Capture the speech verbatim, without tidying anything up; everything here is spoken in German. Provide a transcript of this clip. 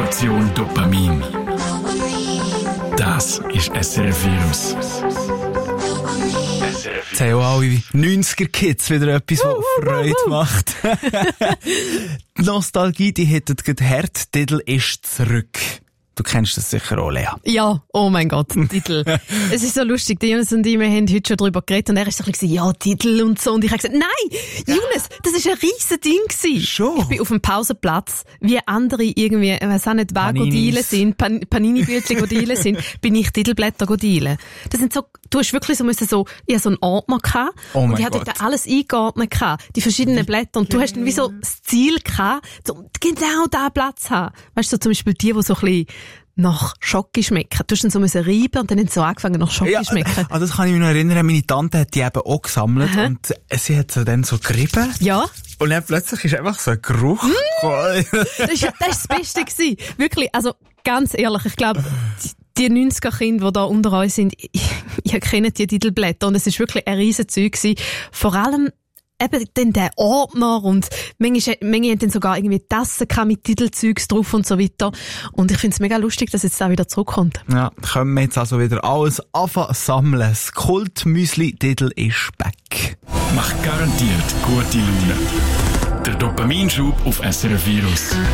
Portion Dopamin. Das ist S R F Virus. Jetzt haben auch alle neunziger-Kids wieder etwas, was Freude macht. Die Nostalgie, die hat den Herd-Titel ist zurück. Du kennst das sicher auch, Lea. Ja, oh mein Gott, Titel. Es ist so lustig, die Jonas und ich, wir haben heute schon darüber geredet und er ist so ein bisschen, ja, Titel und so. Und ich habe gesagt, nein, Jonas, das ist ein riesen Ding gewesen. Schon? Ich bin auf dem Pausenplatz, wie andere irgendwie, ich weiss auch nicht, wer Godilen sind, Pan- Panini-Bürtchen Godilen sind, bin ich Titelblätter Godilen. Das sind so, du hast wirklich so müssen so, ich hatte so einen Ordner gehabt, oh und ich Gott. hatte dort alles eingeordnet gehabt, die verschiedenen Blätter, und du hast dann wie so das Ziel gehabt, so genau diesen Platz zu haben. Weißt du, so zum Beispiel die, die so ein bisschen nach Schoki schmecken. Du hast dann so müssen reiben und dann haben sie so angefangen nach Schoki Ja, schmecken. ah, das kann ich mich noch erinnern. Meine Tante hat die eben auch gesammelt. Aha. Und sie hat sie dann so gerieben. Ja. Und dann plötzlich ist einfach so ein Geruch. Mm. Das ist, das ist das Beste gewesen. Wirklich, also ganz ehrlich, ich glaube, die neunziger-Kinder, die da unter uns sind, ich, ich kenne die Titelblätter und es ist wirklich ein riesen Zeug gewesen. Vor allem eben dann der Ordner und manche, manche haben dann sogar irgendwie Tassen mit Titelzeugs drauf und so weiter. Und ich finde es mega lustig, dass jetzt da wieder zurückkommt. Ja, können wir jetzt also wieder alles anfangen sammeln. Das Kult-Müsli-Titel ist back. Macht garantiert gute Laune. Der Dopaminschub auf S R F Virus.